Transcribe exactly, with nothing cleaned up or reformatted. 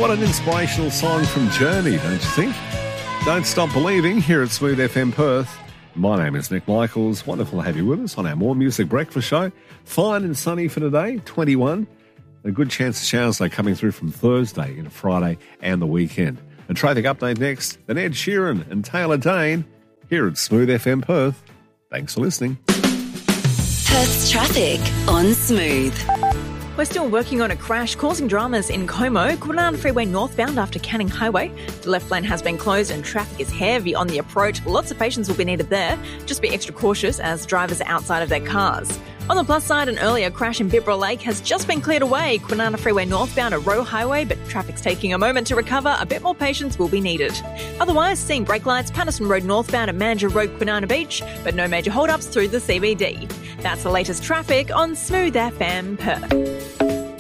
What an inspirational song from Journey, don't you think? Don't stop believing here at Smooth F M Perth. My name is Nick Michaels. Wonderful to have you with us on our More Music Breakfast show. Fine and sunny for today, twenty-one. A good chance of showers though coming through from Thursday into Friday and the weekend. A traffic update next, then Ed Sheeran and Taylor Dane here at Smooth F M Perth. Thanks for listening. Perth's traffic on Smooth. We're still working on a crash causing dramas in Como, Kwinana Freeway northbound after Canning Highway. The left lane has been closed and traffic is heavy on the approach. Lots of patience will be needed there. Just be extra cautious as drivers are outside of their cars. On the plus side, an earlier crash in Bibra Lake has just been cleared away. Kwinana Freeway northbound at Roe Highway, but traffic's taking a moment to recover. A bit more patience will be needed. Otherwise, seeing brake lights, Patterson Road northbound at Mandurah Road, Kwinana Beach, but no major hold-ups through the C B D. That's the latest traffic on Smooth F M Perth.